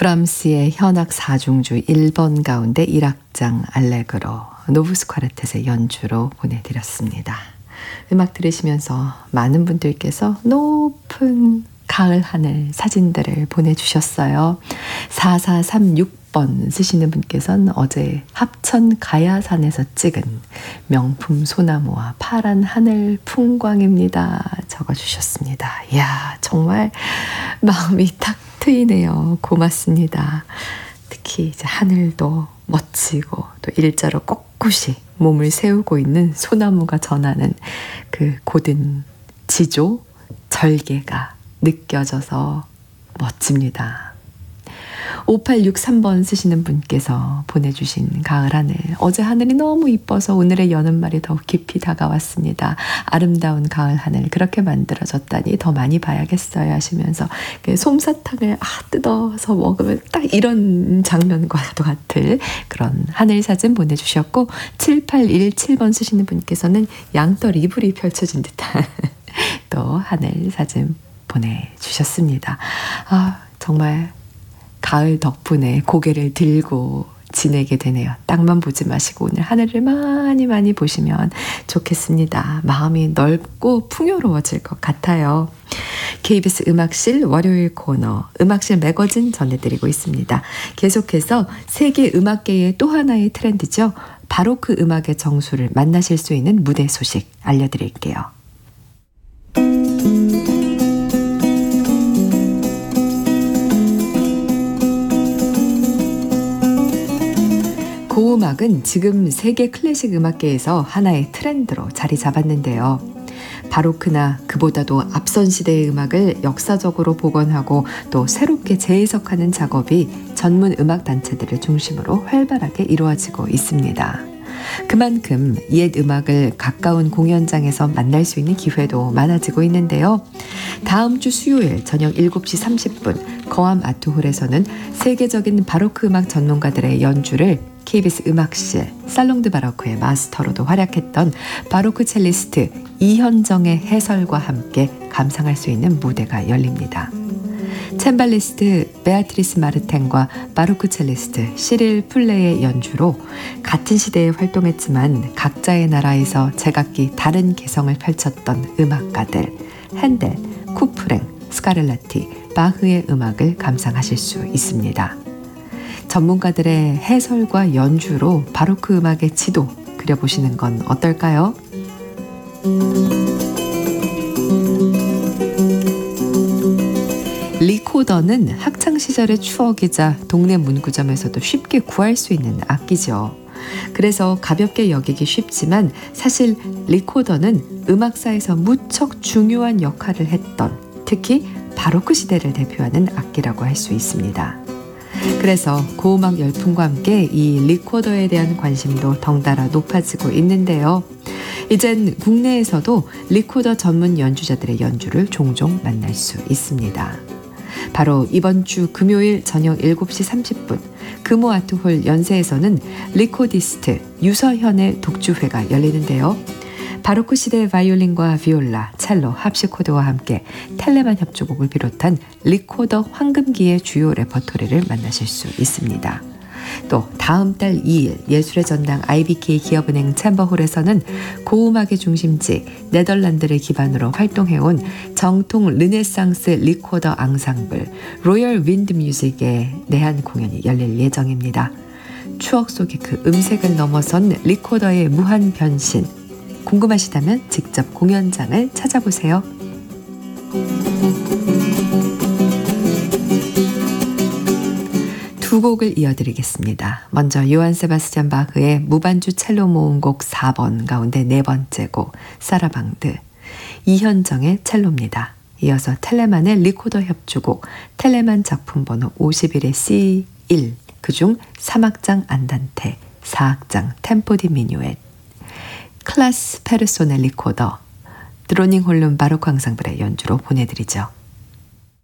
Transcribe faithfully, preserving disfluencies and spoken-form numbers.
브람스의 현악 사중주 일 번 가운데 일 악장 알레그로 노브스 콰르텟의 연주로 보내드렸습니다. 음악 들으시면서 많은 분들께서 높은 가을 하늘 사진들을 보내주셨어요. 사사삼육 번 쓰시는 분께서는 어제 합천 가야산에서 찍은 명품 소나무와 파란 하늘 풍광입니다. 적어주셨습니다. 이야, 정말 마음이 탁 트이네요. 고맙습니다. 특히 이제 하늘도 멋지고 또 일자로 꼿꼿이 몸을 세우고 있는 소나무가 전하는 그 고든 지조, 절개가 느껴져서 멋집니다. 오팔육삼 번 쓰시는 분께서 보내주신 가을 하늘. 어제 하늘이 너무 이뻐서 오늘의 여는말이 더욱 깊이 다가왔습니다. 아름다운 가을 하늘 그렇게 만들어졌다니 더 많이 봐야겠어요 하시면서 솜사탕을 아, 뜯어서 먹으면 딱 이런 장면과도 같을 그런 하늘 사진 보내주셨고, 칠팔일칠 번 쓰시는 분께서는 양털 이불이 펼쳐진 듯한 또 하늘 사진 보내주셨습니다. 아, 정말 가을 덕분에 고개를 들고 지내게 되네요. 땅만 보지 마시고 오늘 하늘을 많이 많이 보시면 좋겠습니다. 마음이 넓고 풍요로워질 것 같아요. 케이비에스 음악실 월요일 코너 음악실 매거진 전해드리고 있습니다. 계속해서 세계 음악계의 또 하나의 트렌드죠. 바로크 음악의 정수를 만나실 수 있는 무대 소식 알려드릴게요. 고음악은 지금 세계 클래식 음악계에서 하나의 트렌드로 자리 잡았는데요. 바로크나 그보다도 앞선 시대의 음악을 역사적으로 복원하고 또 새롭게 재해석하는 작업이 전문 음악 단체들을 중심으로 활발하게 이루어지고 있습니다. 그만큼 옛 음악을 가까운 공연장에서 만날 수 있는 기회도 많아지고 있는데요. 다음 주 수요일 저녁 일곱 시 삼십 분 거암 아트홀에서는 세계적인 바로크 음악 전문가들의 연주를 케이비에스 음악실 살롱드 바로크의 마스터로도 활약했던 바로크 첼리스트 이현정의 해설과 함께 감상할 수 있는 무대가 열립니다. 챈발리스트 베아트리스 마르텐과 바로크 첼리스트 시릴 플레의 연주로 같은 시대에 활동했지만 각자의 나라에서 제각기 다른 개성을 펼쳤던 음악가들 핸델, 쿠프랭, 스카를라티, 바흐의 음악을 감상하실 수 있습니다. 전문가들의 해설과 연주로 바로크 음악의 지도 그려보시는 건 어떨까요? 리코더는 학창시절의 추억이자 동네 문구점에서도 쉽게 구할 수 있는 악기죠. 그래서 가볍게 여기기 쉽지만 사실 리코더는 음악사에서 무척 중요한 역할을 했던, 특히 바로크 시대를 대표하는 악기라고 할 수 있습니다. 그래서 고음악 열풍과 함께 이 리코더에 대한 관심도 덩달아 높아지고 있는데요. 이젠 국내에서도 리코더 전문 연주자들의 연주를 종종 만날 수 있습니다. 바로 이번 주 금요일 저녁 일곱 시 삼십 분 금호 아트홀 연세에서는 리코디스트 유서현의 독주회가 열리는데요. 바로크 시대의 바이올린과 비올라, 첼로, 합시코드와 함께 텔레만 협주곡을 비롯한 리코더 황금기의 주요 레퍼토리를 만나실 수 있습니다. 또 다음 달 이 일 예술의 전당 아이비케이 기업은행 챔버홀에서는 고음악의 중심지 네덜란드를 기반으로 활동해온 정통 르네상스 리코더 앙상블 로열 윈드 뮤직의 내한 공연이 열릴 예정입니다. 추억 속의 그 음색을 넘어선 리코더의 무한 변신, 궁금하시다면 직접 공연장을 찾아보세요. 두 곡을 이어드리겠습니다. 먼저 요한 세바스찬 바흐의 무반주 첼로 모음곡 사 번 가운데 네 번째 곡 사라방드, 이현정의 첼로입니다. 이어서 텔레만의 리코더 협주곡 텔레만 작품 번호 오십일의 씨 일, 그중 삼 악장 안단테, 사 악장 템포 디 미뉴엣, 클라스 페르소넬 리코더, 드로닝 홀룸 바로크 앙상블의 연주로 보내드리죠.